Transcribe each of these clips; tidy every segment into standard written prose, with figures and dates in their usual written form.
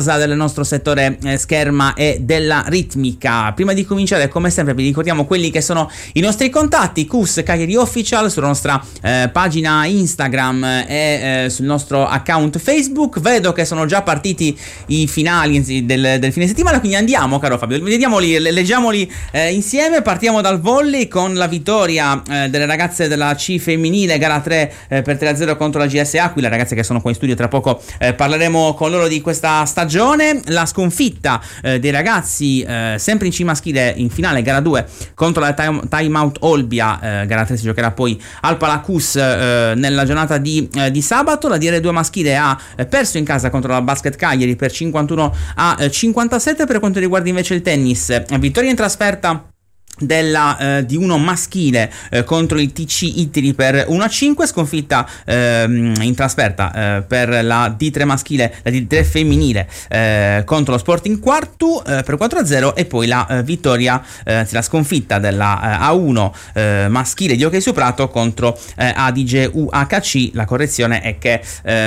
casa del nostro settore scherma e della ritmica. Prima di cominciare, come sempre, vi ricordiamo quelli che sono i nostri contatti: KUS Cagliari Official sulla nostra pagina Instagram e sul nostro account Facebook. Vedo che sono già partiti i finali del fine settimana, quindi andiamo, caro Fabio, leggiamoli insieme. Partiamo dal volley con la vittoria delle ragazze della C femminile, gara 3 per 3-0 contro la GS Aquila, ragazze che sono qua in studio, tra poco parleremo con loro di questa stagione. La sconfitta dei ragazzi sempre in C maschile in finale, gara 2 contro la Time Out Olbia, gara 3 si giocherà poi al Palacus nella giornata di sabato. La DR2 maschile ha perso in casa contro la Basket Cagliari per 51-57. Per quanto riguarda invece il tennis, vittoria in trasferta della D1 maschile contro il TC Itri per 1-5, sconfitta in trasferta per la D3 maschile, la D3 femminile contro lo Sporting Quartu per 4-0, e poi la vittoria, la sconfitta della A1 maschile di hockey su prato contro Adige UHC. La correzione è che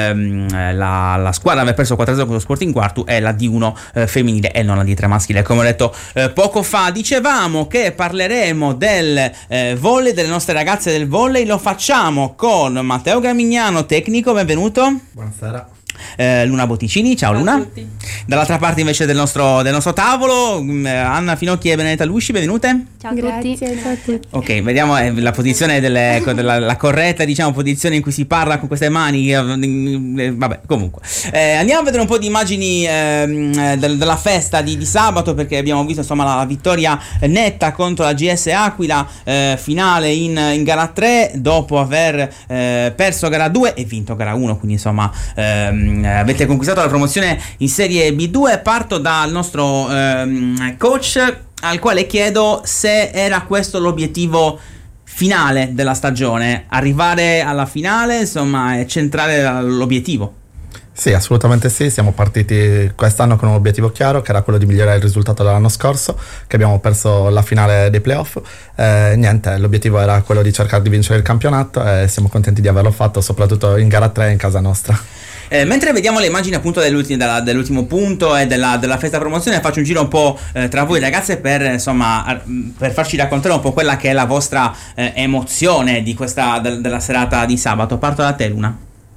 la squadra aveva perso 4-0 contro lo Sporting Quartu è la D1 femminile e non la D3 maschile. Come ho detto poco fa, dicevamo che parleremo del volley, delle nostre ragazze del volley. Lo facciamo con Matteo Gamignano, tecnico, benvenuto. Buonasera. Luna Botticini, ciao Luna. Ciao a tutti. Dall'altra parte invece del nostro tavolo, Anna Finocchi e Benedetta Lusci, benvenute. Ciao a tutti. Ciao a tutti. Ok, vediamo la posizione la corretta, diciamo, posizione in cui si parla con queste mani. Vabbè, comunque. Andiamo a vedere un po' di immagini della festa di sabato, perché abbiamo visto insomma la vittoria netta contro la GS Aquila, finale in gara 3 dopo aver perso gara 2 e vinto gara 1, quindi insomma avete conquistato la promozione in Serie B2. Parto dal nostro coach, al quale chiedo se era questo l'obiettivo finale della stagione, arrivare alla finale, insomma, e centrare l'obiettivo. Sì, assolutamente sì, siamo partiti quest'anno con un obiettivo chiaro, che era quello di migliorare il risultato dell'anno scorso, che abbiamo perso la finale dei playoff. Niente, l'obiettivo era quello di cercare di vincere il campionato e siamo contenti di averlo fatto, soprattutto in gara 3 in casa nostra. Mentre vediamo le immagini appunto dell'ultimo punto e della festa promozione, faccio un giro un po' tra voi ragazze per farci raccontare un po' quella che è la vostra emozione di della serata di sabato. Parto da te, Luna.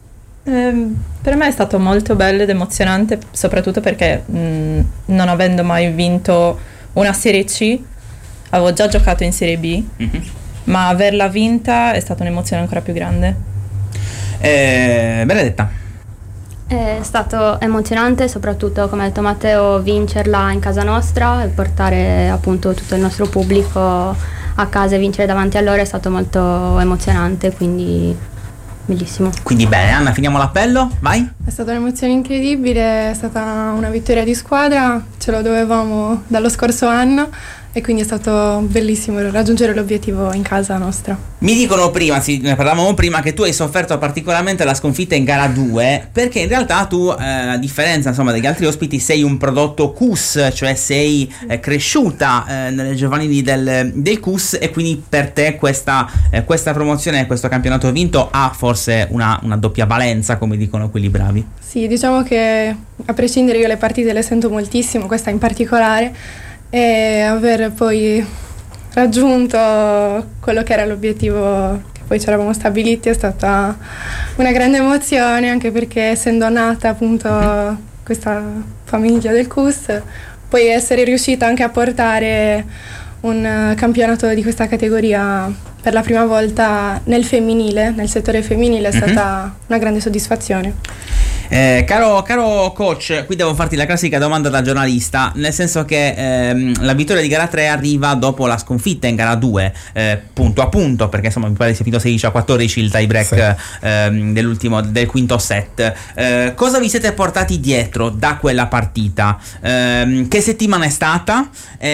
Per me è stato molto bello ed emozionante, soprattutto perché non avendo mai vinto una Serie C, avevo già giocato in Serie B, ma averla vinta è stata un'emozione ancora più grande. Benedetta. È stato emozionante, soprattutto, come ha detto Matteo, vincerla in casa nostra e portare appunto tutto il nostro pubblico a casa e vincere davanti a loro è stato molto emozionante, quindi bellissimo. Quindi bene, Anna, finiamo l'appello, vai. È stata un'emozione incredibile, è stata una vittoria di squadra, ce lo dovevamo dallo scorso anno e quindi è stato bellissimo raggiungere l'obiettivo in casa nostra. Mi dicono prima, ne parlavamo prima, che tu hai sofferto particolarmente la sconfitta in gara 2, perché in realtà tu, a differenza insomma degli altri ospiti, sei un prodotto KUS, cioè sei cresciuta nelle giovanili del KUS, e quindi per te questa promozione, questo campionato vinto ha forse una doppia valenza, come dicono quelli bravi. Sì, diciamo che a prescindere io le partite le sento moltissimo, questa in particolare, e aver poi raggiunto quello che era l'obiettivo che poi ci eravamo stabiliti è stata una grande emozione, anche perché essendo nata appunto questa famiglia del KUS, poi essere riuscita anche a portare un campionato di questa categoria per la prima volta nel femminile, nel settore femminile, è stata una grande soddisfazione. Caro coach, qui devo farti la classica domanda da giornalista, nel senso che la vittoria di gara 3 arriva dopo la sconfitta in gara 2, punto a punto, perché insomma mi pare sia finito 16-14 il tie break, sì, del quinto set. Cosa vi siete portati dietro da quella partita? Che settimana è stata?